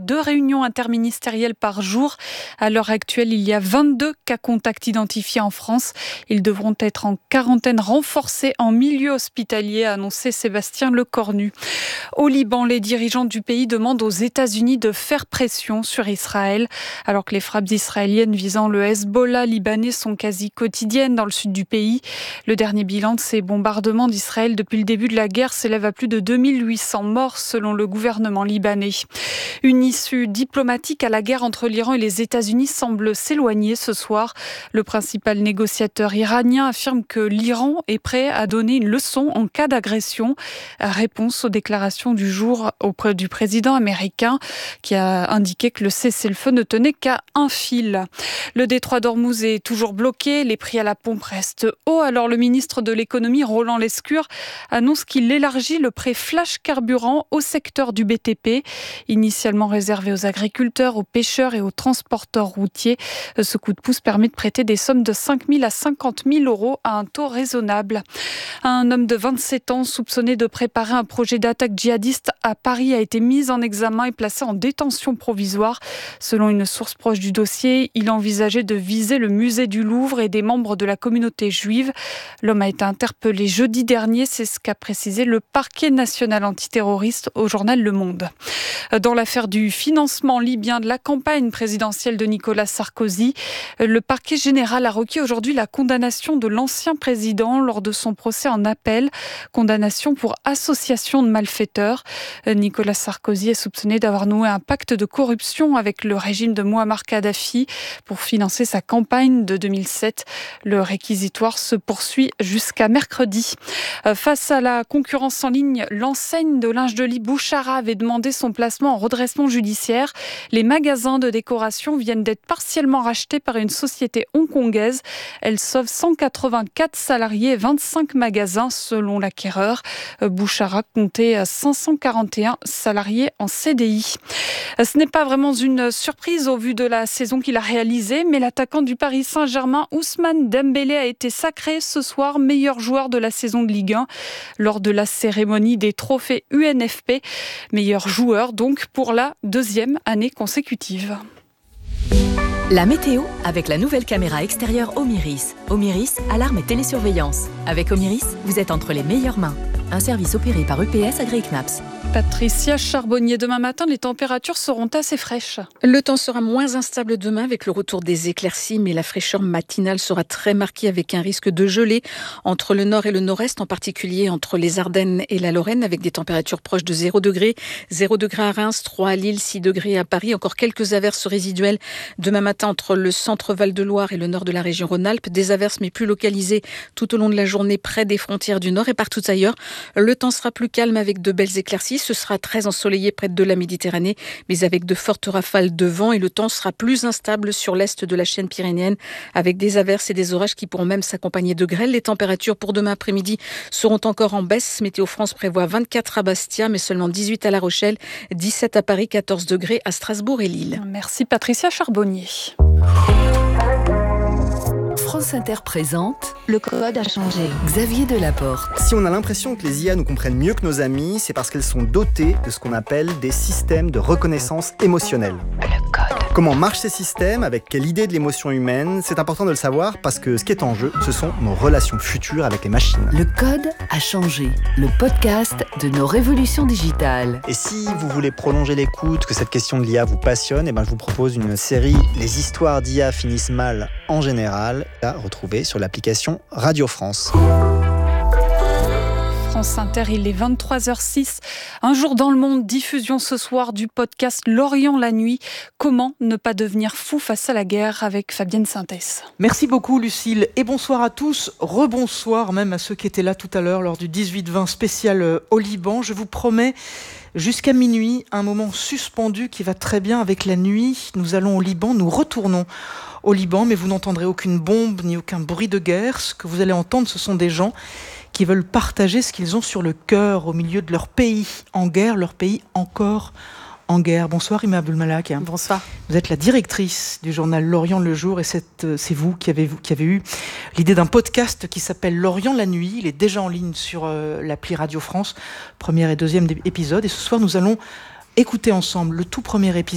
2 réunions interministérielles par jour. À l'heure actuelle, il y a 22 cas contacts identifiés en France. Ils devront être en quarantaine renforcée en milieu hospitalier, a annoncé Sébastien Lecornu. Au Liban, les dirigeants du pays demandent aux États-Unis de faire pression sur Israël. Alors que les frappes israéliennes visant le Hezbollah libanais sont quasi quotidiennes dans le sud du pays. Le dernier bilan de ces bombardements d'Israël depuis le début de la guerre s'élève à plus de 2800 morts selon le gouvernement libanais. Une issue diplomatique à la guerre entre l'Iran et les États-Unis semble s'éloigner ce soir. Le principal négociateur iranien affirme que l'Iran est prêt à donner une leçon en cas d'agression. Réponse aux déclarations du jour auprès du président américain qui a indiqué que le cessez-le-feu ne tenait qu'à un fil. Le détroit d'Ormuz est toujours bloqué, les prix à la pompe restent hauts. Alors le ministre de l'économie, Roland Lescure, annonce qu'il élargit le prêt flash carburant au secteur du BTP, initialement réservé aux agriculteurs, aux pêcheurs et aux transporteurs routiers. Ce coup de pouce permet de prêter des sommes de 5 000 à 50 000 euros à un taux raisonnable. Un homme de 27 ans soupçonné de préparer un projet d'attaque djihadiste à Paris a été mis en examen et placé en détention provisoire. Selon une source proche du dossier, il envisageait de viser le musée du Louvre et des membres de la communauté juive. L'homme a été interpellé jeudi dernier, c'est ce qu'a précisé le parquet national antiterroriste au journal Le Monde. Dans l'affaire du financement libyen de la campagne présidentielle de Nicolas Sarkozy, le parquet général a requis aujourd'hui la condamnation de l'ancien président lors de son procès en appel. Condamnation pour association de malfaiteurs. Nicolas Sarkozy est soupçonné d'avoir noué un pacte de corruption avec le régime de Mouammar Kadhafi pour financer sa campagne de 2007. Le réquisitoire se poursuit jusqu'à mercredi. Face à la concurrence en ligne, l'enseigne de linge de lit Bouchara avait demandé son placement en redressement judiciaire. Les magasins de décoration viennent d'être partiellement rachetés par une société hongkongaise. Elle sauve 184 salariés et 25 magasins selon l'acquéreur. Bouchara comptait 541 salariés en CDI. Ce n'est pas vraiment une surprise au vu de la saison qu'il a réalisée, mais l'attaquant du Paris Saint-Germain, Ousmane Dembélé, a été sacré ce soir meilleur joueur de la saison de Ligue 1 lors de la cérémonie des trophées UNFP. Meilleur joueur donc pour la 2e année consécutive. La météo avec la nouvelle caméra extérieure Omiris. Omiris, alarme et télésurveillance. Avec Omiris, vous êtes entre les meilleures mains. Un service opéré par EPS AgriKnaps. Patricia Charbonnier, demain matin, les températures seront assez fraîches. Le temps sera moins instable demain avec le retour des éclaircies, mais la fraîcheur matinale sera très marquée avec un risque de gelée entre le nord et le nord-est, en particulier entre les Ardennes et la Lorraine, avec des températures proches de 0 degré. 0 degré à Reims, 3 à Lille, 6 degrés à Paris. Encore quelques averses résiduelles demain matin entre le centre Val-de-Loire et le nord de la région Rhône-Alpes. Des averses mais plus localisées tout au long de la journée près des frontières du nord et partout ailleurs. Le temps sera plus calme avec de belles éclaircies. Ce sera très ensoleillé près de la Méditerranée, mais avec de fortes rafales de vent, et le temps sera plus instable sur l'est de la chaîne pyrénéenne avec des averses et des orages qui pourront même s'accompagner de grêle. Les températures pour demain après-midi seront encore en baisse. Météo France prévoit 24 à Bastia, mais seulement 18 à La Rochelle, 17 à Paris, 14 degrés à Strasbourg et Lille. Merci Patricia Charbonnier. France Inter présente Le Code a changé. Xavier Delaporte. Si on a l'impression que les IA nous comprennent mieux que nos amis, c'est parce qu'elles sont dotées de ce qu'on appelle des systèmes de reconnaissance émotionnelle. Le Code. Comment marchent ces systèmes, avec quelle idée de l'émotion humaine, c'est important de le savoir parce que ce qui est en jeu, ce sont nos relations futures avec les machines. Le Code a changé. Le podcast de nos révolutions digitales. Et si vous voulez prolonger l'écoute, que cette question de l'IA vous passionne, je vous propose une série « Les histoires d'IA finissent mal en général » à retrouver sur l'application Radio France. France Inter, il est 23h06. Un jour dans le monde, diffusion ce soir du podcast Lorient la nuit. Comment ne pas devenir fou face à la guerre, avec Fabienne Sintès. Merci beaucoup Lucille et bonsoir à tous. Rebonsoir même à ceux qui étaient là tout à l'heure lors du 18-20 spécial au Liban. Je vous promets jusqu'à minuit un moment suspendu qui va très bien avec la nuit. Nous allons au Liban, nous retournons au Liban, mais vous n'entendrez aucune bombe ni aucun bruit de guerre. Ce que vous allez entendre, ce sont des gens qui veulent partager ce qu'ils ont sur le cœur au milieu de leur pays en guerre, leur pays encore en guerre. Bonsoir Rima Abdulmalak. Bonsoir. Vous êtes la directrice du journal Lorient le jour et c'est vous qui avez eu l'idée d'un podcast qui s'appelle Lorient la nuit. Il est déjà en ligne sur l'appli Radio France, premier et deuxième épisode. Et ce soir, nous allons écouter ensemble le tout premier épisode